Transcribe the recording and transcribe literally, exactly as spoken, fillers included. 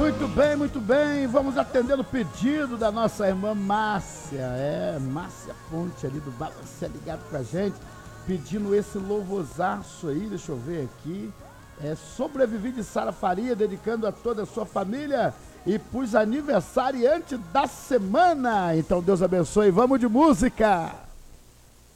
Muito bem, muito bem. Vamos atender o pedido da nossa irmã Márcia. É, Márcia Ponte ali do Balancé ligado com a gente, pedindo esse louvorzaço aí, deixa eu ver aqui. É Sobrevivi de Sara Faria, dedicando a toda a sua família e pros aniversariantes da semana. Então Deus abençoe, vamos de música.